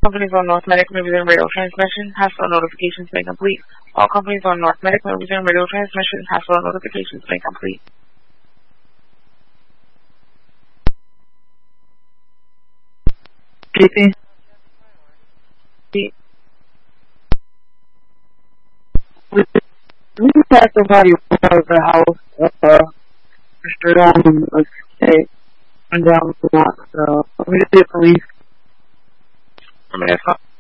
Companies on North Medic may resume radio transmission. Hospital notifications may complete. All companies on North Medic may resume radio transmission. Hospital notifications may complete. GP? We had somebody over the house, straight on the state, and down the block, so we did police. I mean, that's